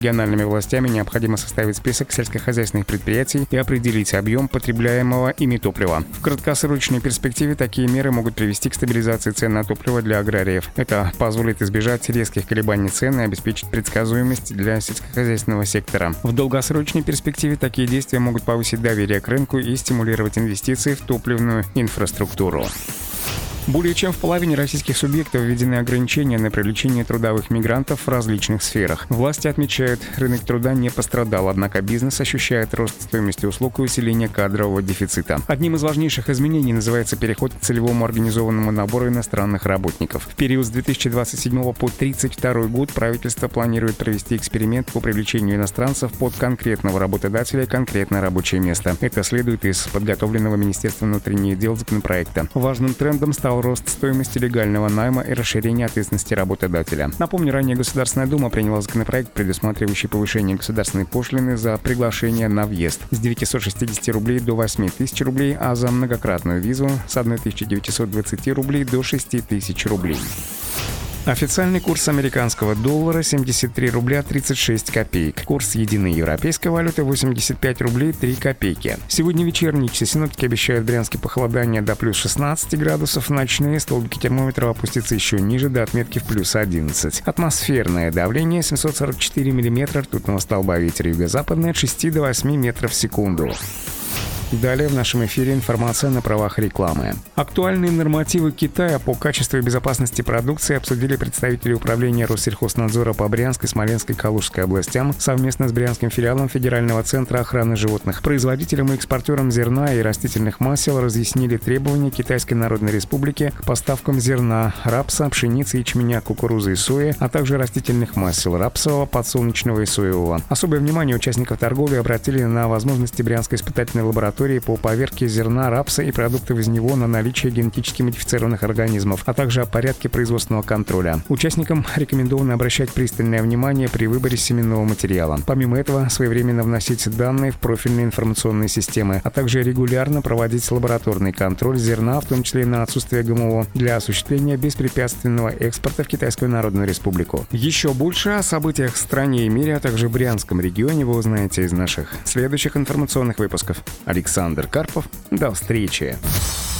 Региональными властями необходимо составить список сельскохозяйственных предприятий и определить объем потребляемого ими топлива. В краткосрочной перспективе такие меры могут привести к стабилизации цен на топливо для аграриев. Это позволит избежать резких колебаний цен и обеспечить предсказуемость для сельскохозяйственного сектора. В долгосрочной перспективе такие действия могут повысить доверие к рынку и стимулировать инвестиции в топливную инфраструктуру. Более чем в половине российских субъектов введены ограничения на привлечение трудовых мигрантов в различных сферах. Власти отмечают, рынок труда не пострадал, однако бизнес ощущает рост стоимости услуг и усиление кадрового дефицита. Одним из важнейших изменений называется переход к целевому организованному набору иностранных работников. В период с 2027 по 2032 год правительство планирует провести эксперимент по привлечению иностранцев под конкретного работодателя и конкретное рабочее место. Это следует из подготовленного Министерством внутренних дел законопроекта. Важным трендом стал рост стоимости легального найма и расширение ответственности работодателя. Напомню, ранее Государственная Дума приняла законопроект, предусматривающий повышение государственной пошлины за приглашение на въезд с 960 рублей до 8000 рублей, а за многократную визу с 1920 рублей до 6000 рублей. Официальный курс американского доллара 73 рубля 36 копеек. Курс единой европейской валюты 85 рублей 3 копейки. Сегодня вечерние часы синоптики обещают в Брянске похолодание до плюс 16 градусов. Ночные столбики термометра опустятся еще ниже до отметки в плюс 11. Атмосферное давление 744 миллиметра ртутного столба, ветер юго-западный от 6 до 8 метров в секунду. Далее в нашем эфире информация на правах рекламы. Актуальные нормативы Китая по качеству и безопасности продукции обсудили представители управления Россельхознадзора по Брянской, Смоленской и Калужской областям совместно с брянским филиалом Федерального центра охраны животных. Производителям и экспортерам зерна и растительных масел разъяснили требования Китайской Народной Республики к поставкам зерна, рапса, пшеницы, ячменя, кукурузы и сои, а также растительных масел рапсового, подсолнечного и соевого. Особое внимание участников торговли обратили на возможности Брянской испытательной лаборатории по поверке зерна, рапса и продуктов из него на наличие генетически модифицированных организмов, а также о порядке производственного контроля. Участникам рекомендовано обращать пристальное внимание при выборе семенного материала. Помимо этого, своевременно вносить данные в профильные информационные системы, а также регулярно проводить лабораторный контроль зерна, в том числе на отсутствие ГМО, для осуществления беспрепятственного экспорта в Китайскую Народную Республику. Еще больше о событиях в стране и мире, а также в Брянском регионе вы узнаете из наших следующих информационных выпусков. Александр Карпов. До встречи.